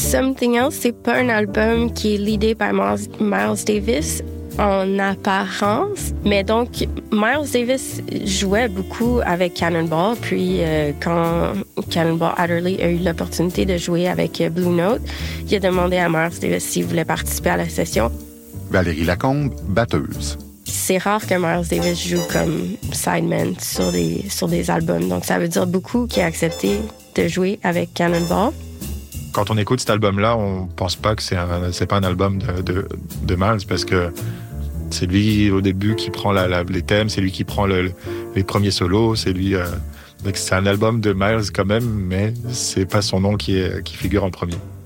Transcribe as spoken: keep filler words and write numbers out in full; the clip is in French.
Something Else, c'est pas un album qui est leadé par Miles, Miles Davis en apparence, mais donc Miles Davis jouait beaucoup avec Cannonball, puis euh, quand Cannonball Adderley a eu l'opportunité de jouer avec euh, Blue Note, il a demandé à Miles Davis s'il voulait participer à la session. Valérie Lacombe, batteuse. C'est rare que Miles Davis joue comme sideman sur des, sur des albums, donc ça veut dire beaucoup qu'il a accepté de jouer avec Cannonball. Quand on écoute cet album-là, on pense pas que c'est, un, c'est pas un album de, de, de Miles, parce que c'est lui, au début, qui prend la, la, les thèmes, c'est lui qui prend le, les premiers solos, c'est lui... Euh, donc c'est un album de Miles quand même, mais c'est pas son nom qui, est, qui figure en premier.